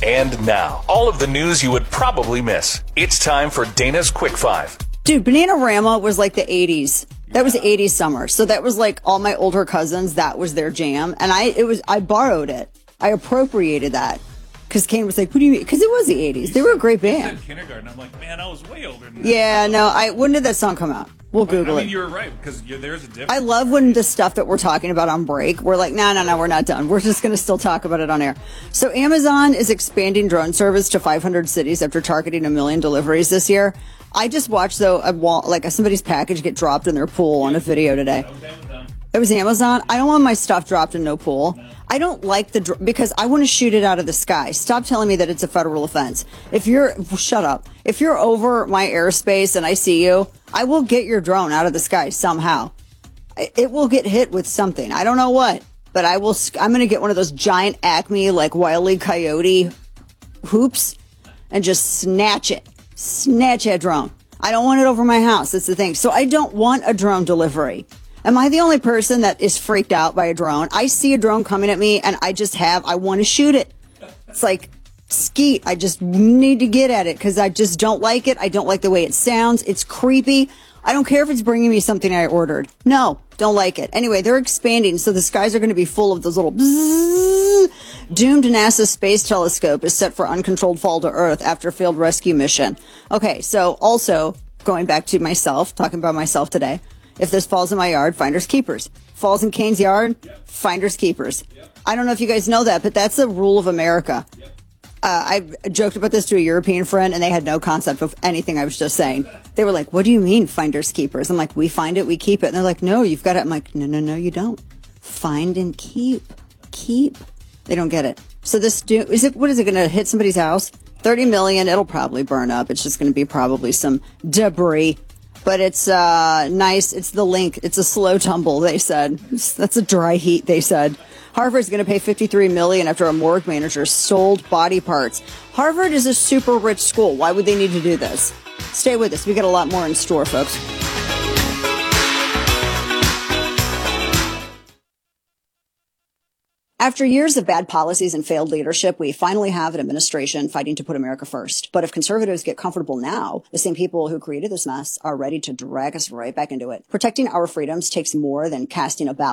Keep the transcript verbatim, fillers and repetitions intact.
And now, all of the news you would probably miss. It's time for Dana's Quick Five. Dude, Bananarama was like the eighties. That was eighties summer. So that was like all my older cousins, that was their jam. And I it was I borrowed it. I appropriated that. Because Kane was like, what do you mean? Because it was the eighties. They were a great band. In kindergarten, I'm like, man, I was way older than that. Yeah, no, I when did that song come out? We'll But, Google I mean, it. you were right, because there's a difference. I love when the stuff that we're talking about on break, we're like, no, no, no, we're not done. We're just going to still talk about it on air. So Amazon is expanding drone service to five hundred cities after targeting a million deliveries this year. I just watched, though, a wall, like a, somebody's package get dropped in their pool on a video today. It was Amazon. I don't want my stuff dropped in no pool. No. I don't like the, dr- because I want to shoot it out of the sky. Stop telling me that it's a federal offense. If you're, shut up. If you're over my airspace and I see you, I will get your drone out of the sky somehow. It will get hit with something. I don't know what, but I will, I'm going to get one of those giant Acme, like Wile E. Coyote hoops and just snatch it. Snatch that drone. I don't want it over my house. That's the thing. So I don't want a drone delivery. Am I the only person that is freaked out by a drone? I see a drone coming at me and I just have, I want to shoot it. It's like skeet. I just need to get at it because I just don't like it. I don't like the way it sounds. It's creepy. I don't care if it's bringing me something I ordered. No, don't like it. Anyway, they're expanding. So the skies are going to be full of those little bzzz. Doomed NASA Space Telescope is set for uncontrolled fall to Earth after failed rescue mission. Okay, so also going back to myself, talking about myself today. If this falls in my yard, finders keepers. Falls in Kane's yard, yep. Finders keepers. Yep. I don't know if you guys know that, but that's the rule of America. Yep. Uh, I joked about this to a European friend, and they had no concept of anything I was just saying. They were like, what do you mean, finders keepers? I'm like, we find it, we keep it. And they're like, no, you've got it. I'm like, no, no, no, you don't. Find and keep. Keep. They don't get it. So this, do, is it? What is it going to hit somebody's house? thirty million, it'll probably burn up. It's just going to be probably some debris. But it's uh, nice. It's the link. It's a slow tumble, they said. It's, that's a dry heat, they said. Harvard's going to pay fifty-three million dollars after a morgue manager sold body parts. Harvard is a super rich school. Why would they need to do this? Stay with us. We got a lot more in store, folks. After years of bad policies and failed leadership, we finally have an administration fighting to put America first. But if conservatives get comfortable now, the same people who created this mess are ready to drag us right back into it. Protecting our freedoms takes more than casting a ballot.